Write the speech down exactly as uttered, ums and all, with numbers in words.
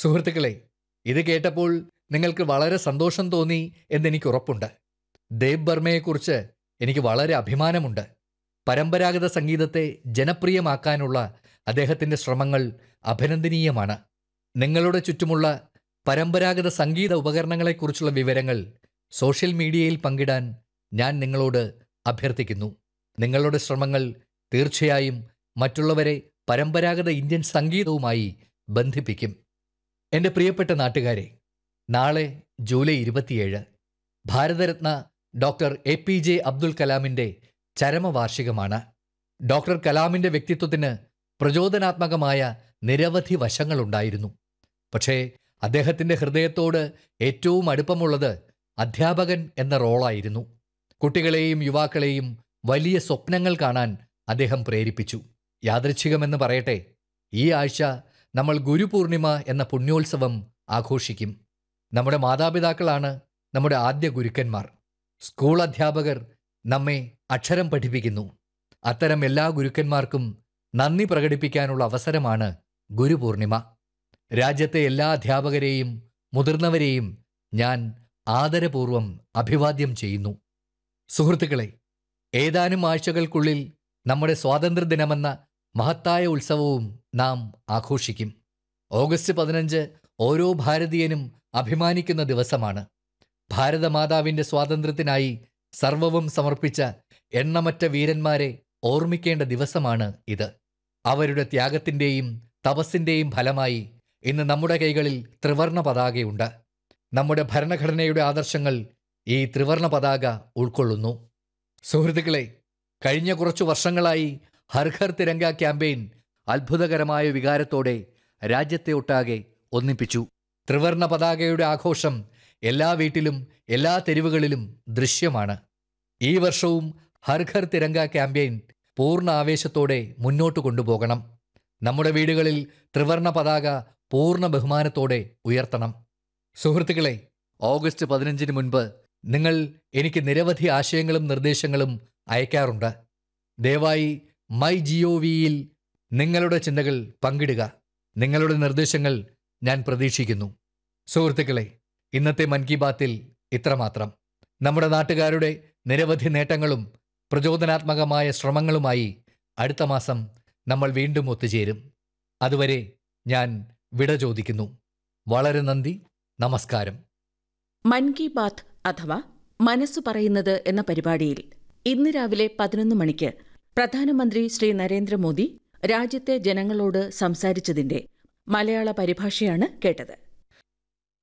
സുഹൃത്തുക്കളെ, ഇത് കേട്ടപ്പോൾ നിങ്ങൾക്ക് വളരെ സന്തോഷം തോന്നി എന്നെനിക്ക് ഉറപ്പുണ്ട്. ദേബ് ബർമയെക്കുറിച്ച് എനിക്ക് വളരെ അഭിമാനമുണ്ട്. പരമ്പരാഗത സംഗീതത്തെ ജനപ്രിയമാക്കാനുള്ള അദ്ദേഹത്തിൻ്റെ ശ്രമങ്ങൾ അഭിനന്ദനീയമാണ്. നിങ്ങളുടെ ചുറ്റുമുള്ള പരമ്പരാഗത സംഗീത ഉപകരണങ്ങളെക്കുറിച്ചുള്ള വിവരങ്ങൾ സോഷ്യൽ മീഡിയയിൽ പങ്കിടാൻ ഞാൻ നിങ്ങളോട് അഭ്യർത്ഥിക്കുന്നു. നിങ്ങളുടെ ശ്രമങ്ങൾ തീർച്ചയായും മറ്റുള്ളവരെ പരമ്പരാഗത ഇന്ത്യൻ സംഗീതവുമായി ബന്ധിപ്പിക്കും. എൻ്റെ പ്രിയപ്പെട്ട നാട്ടുകാരെ, നാളെ ജൂലൈ ഇരുപത്തിയേഴ് Bharat Ratna doctor A P J Abdul കലാമിൻ്റെ ചരമവാർഷികമാണ്. Doctor കലാമിൻ്റെ വ്യക്തിത്വത്തിന് പ്രചോദനാത്മകമായ നിരവധി വശങ്ങളുണ്ടായിരുന്നു. പക്ഷേ അദ്ദേഹത്തിൻ്റെ ഹൃദയത്തോട് ഏറ്റവും അടുപ്പമുള്ളത് അധ്യാപകൻ എന്ന റോളായിരുന്നു. കുട്ടികളെയും യുവാക്കളെയും വലിയ സ്വപ്നങ്ങൾ കാണാൻ അദ്ദേഹം പ്രേരിപ്പിച്ചു. യാദൃച്ഛികമെന്ന് പറയട്ടെ, ഈ ആഴ്ച നമ്മൾ ഗുരുപൂർണിമ എന്ന പുണ്യോത്സവം ആഘോഷിക്കും. നമ്മുടെ മാതാപിതാക്കളാണ് നമ്മുടെ ആദ്യ ഗുരുക്കന്മാർ. സ്കൂൾ അധ്യാപകർ നമ്മെ അക്ഷരം പഠിപ്പിക്കുന്നു. അത്തരം എല്ലാ ഗുരുക്കന്മാർക്കും നന്ദി പ്രകടിപ്പിക്കാനുള്ള അവസരമാണ് ഗുരുപൂർണിമ. രാജ്യത്തെ എല്ലാ അധ്യാപകരെയും മുതിർന്നവരെയും ഞാൻ ആദരപൂർവ്വം അഭിവാദ്യം ചെയ്യുന്നു. സുഹൃത്തുക്കളെ, ഏതാനും ആഴ്ചകൾക്കുള്ളിൽ നമ്മുടെ സ്വാതന്ത്ര്യദിനമെന്ന മഹത്തായ ഉത്സവവും നാം ആഘോഷിക്കും. ഓഗസ്റ്റ് പതിനഞ്ച് ഓരോ ഭാരതീയനും അഭിമാനിക്കുന്ന ദിവസമാണ്. ഭാരതമാതാവിൻ്റെ സ്വാതന്ത്ര്യത്തിനായി സർവവും സമർപ്പിച്ച എണ്ണമറ്റ വീരന്മാരെ ഓർമ്മിക്കേണ്ട ദിവസമാണ് ഇത്. അവരുടെ ത്യാഗത്തിൻ്റെയും തപസ്സിൻ്റെയും ഫലമായി ഇന്ന് നമ്മുടെ കൈകളിൽ ത്രിവർണ പതാകയുണ്ട്. നമ്മുടെ ഭരണഘടനയുടെ ആദർശങ്ങൾ ഈ ത്രിവർണ പതാക ഉൾക്കൊള്ളുന്നു. സുഹൃത്തുക്കളെ, കഴിഞ്ഞ കുറച്ചു വർഷങ്ങളായി ഹർ ഘർ തിരങ്ക ക്യാമ്പയിൻ അത്ഭുതകരമായ വികാരത്തോടെ രാജ്യത്തെ ഒട്ടാകെ ഒന്നിപ്പിച്ചു. ത്രിവർണ പതാകയുടെ ആഘോഷം എല്ലാ വീട്ടിലും എല്ലാ തെരുവുകളിലും ദൃശ്യമാണ്. ഈ വർഷവും ഹർ ഘർ തിരങ്ക ക്യാമ്പയിൻ പൂർണ്ണ ആവേശത്തോടെ മുന്നോട്ട് കൊണ്ടുപോകണം. നമ്മുടെ വീടുകളിൽ ത്രിവർണ പതാക പൂർണ്ണ ബഹുമാനത്തോടെ ഉയർത്തണം. സുഹൃത്തുക്കളെ, ഓഗസ്റ്റ് പതിനഞ്ചിന് മുൻപ് നിങ്ങൾ എനിക്ക് നിരവധി ആശയങ്ങളും നിർദ്ദേശങ്ങളും അയക്കാറുണ്ട്. ദയവായി മൈ ജിഒ വിയിൽ നിങ്ങളുടെ ചിന്തകൾ പങ്കിടുക. നിങ്ങളുടെ നിർദ്ദേശങ്ങൾ ഞാൻ പ്രതീക്ഷിക്കുന്നു. സുഹൃത്തുക്കളെ, ഇന്നത്തെ മൻ കി ബാത്തിൽ ഇത്രമാത്രം. നമ്മുടെ നാട്ടുകാരുടെ നിരവധി നേട്ടങ്ങളും പ്രചോദനാത്മകമായ ശ്രമങ്ങളുമായി അടുത്ത മാസം നമ്മൾ വീണ്ടും ഒത്തുചേരും. അതുവരെ ഞാൻ വിട ചോദിക്കുന്നു. വളരെ നന്ദി. നമസ്കാരം. മൻ കി ബാത്ത് അഥവാ മനസ്സു പറയുന്നത് എന്ന പരിപാടിയിൽ ഇന്ന് രാവിലെ പതിനൊന്ന് മണിക്ക് പ്രധാനമന്ത്രി ശ്രീ നരേന്ദ്രമോദി രാജ്യത്തെ ജനങ്ങളോട് സംസാരിച്ചതിന്റെ മലയാള പരിഭാഷയാണ് കേട്ടത്.